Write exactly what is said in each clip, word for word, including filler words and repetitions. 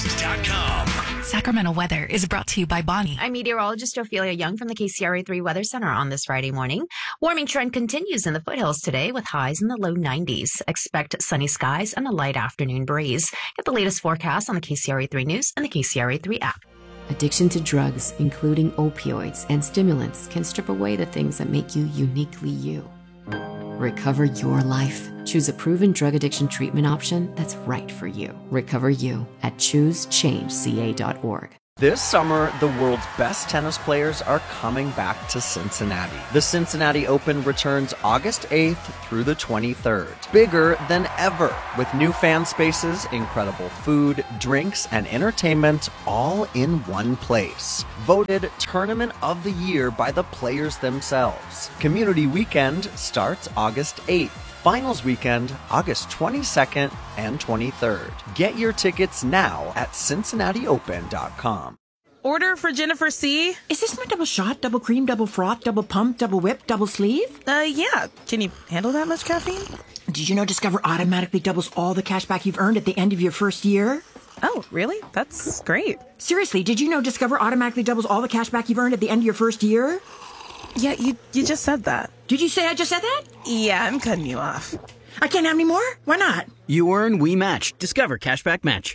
west dot com. Sacramento weather is brought to you by Bonnie. I'm meteorologist Ophelia Young from the K C R A three Weather Center on this Friday morning. Warming trend continues in the foothills today with highs in the low nineties. Expect sunny skies and a light afternoon breeze. Get the latest forecast on the K C R A three News and the K C R A three app. Addiction to drugs, including opioids and stimulants, can strip away the things that make you uniquely you. Recover your life. Choose a proven drug addiction treatment option that's right for you. Recover you at choose change c a dot org. This summer, the world's best tennis players are coming back to Cincinnati. The Cincinnati Open returns August eighth through the twenty-third. Bigger than ever, with new fan spaces, incredible food, drinks, and entertainment all in one place. Voted Tournament of the Year by the players themselves. Community Weekend starts August eighth. Finals weekend, August twenty-second and twenty-third. Get your tickets now at cincinnati open dot com. Order for Jennifer C. Is this my double shot, double cream, double froth, double pump, double whip, double sleeve? Uh, yeah. Can you handle that much caffeine? Did you know Discover automatically doubles all the cash back you've earned at the end of your first year? Oh, really? That's great. Seriously, did you know Discover automatically doubles all the cash back you've earned at the end of your first year? Yeah, you you just said that. Did you say I just said that? Yeah, I'm cutting you off. I can't have any more? Why not? You earn, we match. Discover Cashback Match.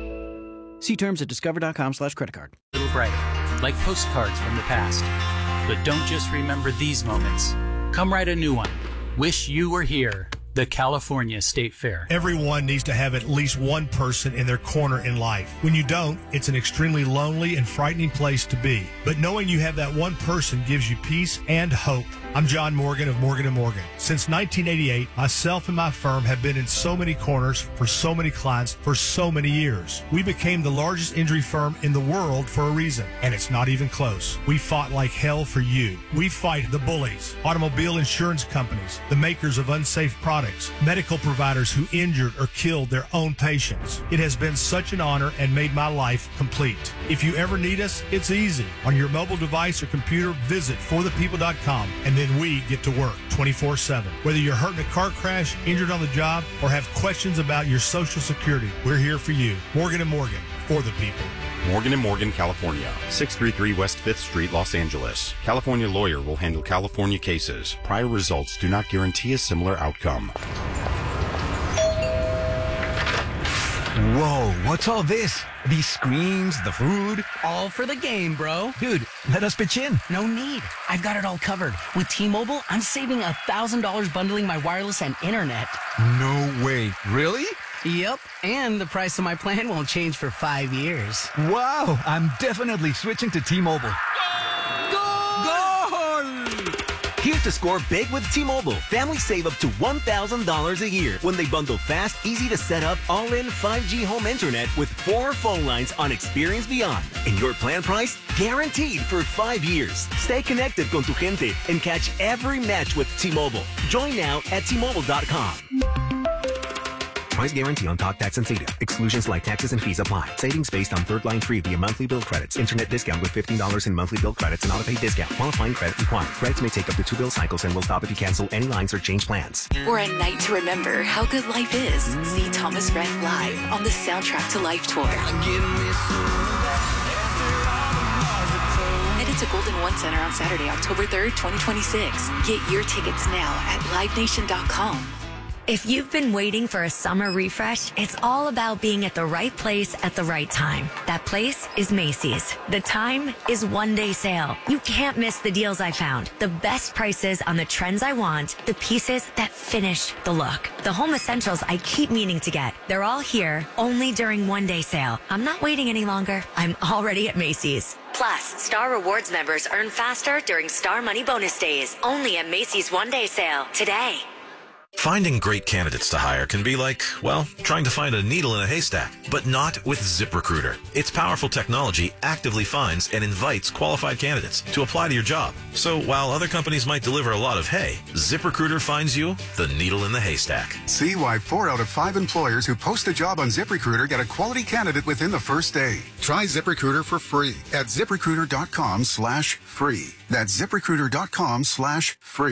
See terms at discover.com slash credit card. A little brighter, like postcards from the past. But don't just remember these moments. Come write a new one. Wish you were here. The California State Fair. Everyone needs to have at least one person in their corner in life. When you don't, it's an extremely lonely and frightening place to be. But knowing you have that one person gives you peace and hope. I'm John Morgan of Morgan and Morgan. Since nineteen eighty-eight, myself and my firm have been in so many corners for so many clients for so many years. We became the largest injury firm in the world for a reason, and it's not even close. We fought like hell for you. We fight the bullies, automobile insurance companies, the makers of unsafe products, medical providers who injured or killed their own patients. It has been such an honor and made my life complete. If you ever need us, it's easy. On your mobile device or computer, visit for the people dot com, and then we get to work twenty-four seven. Whether you're hurt in a car crash, injured on the job, or have questions about your Social Security, we're here for you. Morgan and Morgan, for the people. Morgan and Morgan, California. six thirty-three West fifth Street, Los Angeles. California lawyer will handle California cases. Prior results do not guarantee a similar outcome. Whoa, what's all this? These screens, the food? All for the game, bro. Dude, let us pitch in. No need. I've got it all covered. With T-Mobile, I'm saving one thousand dollars bundling my wireless and internet. No way. Really? Yep, and the price of my plan won't change for five years. Wow, I'm definitely switching to T-Mobile. Here to score big with T-Mobile. Families save up to one thousand dollars a year when they bundle fast, easy to set up, all-in five G home internet with four phone lines on Experience Beyond. And your plan price? Guaranteed for five years. Stay connected con tu gente and catch every match with T-Mobile. Join now at T Mobile dot com. Price guarantee on talk, tax, and data. Exclusions like taxes and fees apply. Savings based on third line free via monthly bill credits. Internet discount with fifteen dollars in monthly bill credits and auto-pay discount. Qualifying credit required. Credits may take up to two bill cycles and will stop if you cancel any lines or change plans. For a night to remember how good life is, see Thomas Rhett live on the Soundtrack to Life tour. Headed to Golden One Center on Saturday, October third, twenty twenty-six. Get your tickets now at live nation dot com. If you've been waiting for a summer refresh, it's all about being at the right place at the right time. That place is Macy's. The time is one day sale. You can't miss the deals I found. The best prices on the trends I want, the pieces that finish the look. The home essentials I keep meaning to get. They're all here, only during one day sale. I'm not waiting any longer. I'm already at Macy's. Plus, Star Rewards members earn faster during Star Money Bonus Days. Only at Macy's one day sale today. Finding great candidates to hire can be like, well, trying to find a needle in a haystack, but not with ZipRecruiter. Its powerful technology actively finds and invites qualified candidates to apply to your job. So while other companies might deliver a lot of hay, ZipRecruiter finds you the needle in the haystack. See why four out of five employers who post a job on ZipRecruiter get a quality candidate within the first day. Try ZipRecruiter for free at ZipRecruiter dot com slash free. That's ZipRecruiter dot com slash free.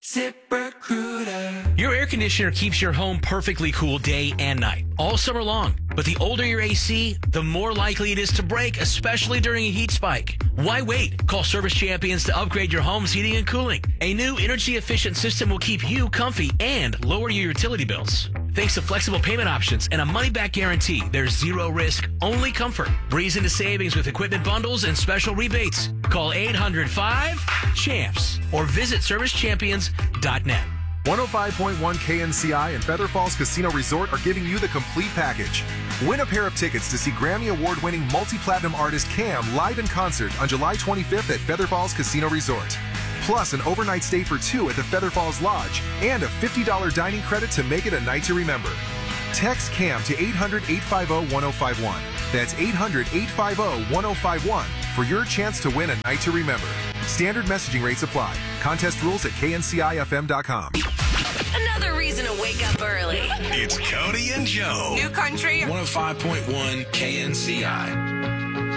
ZipRecruiter. Your air conditioner keeps your home perfectly cool day and night, all summer long. But the older your A C, the more likely it is to break, especially during a heat spike. Why wait? Call Service Champions to upgrade your home's heating and cooling. A new energy-efficient system will keep you comfy and lower your utility bills. Thanks to flexible payment options and a money-back guarantee, there's zero risk, only comfort. Breeze into savings with equipment bundles and special rebates. Call eight hundred five champs or visit service champions dot net. one oh five point one K N C I and Feather Falls Casino Resort are giving you the complete package. Win a pair of tickets to see Grammy Award-winning multi-platinum artist Cam live in concert on July twenty-fifth at Feather Falls Casino Resort. Plus an overnight stay for two at the Feather Falls Lodge and a fifty dollars dining credit to make it a night to remember. Text CAM to eight hundred, eight five zero, one zero five one. That's eight hundred, eight five zero, one zero five one for your chance to win a night to remember. Standard messaging rates apply. Contest rules at K N C I F M dot com. Another reason to wake up early. It's Cody and Joe. New country. one oh five point one K N C I.